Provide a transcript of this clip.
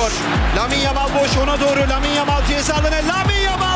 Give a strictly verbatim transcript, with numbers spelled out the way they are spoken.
Lamine Yamal boş ona doğru. Lamine Yamal ceza alanına. Lamine Yamal!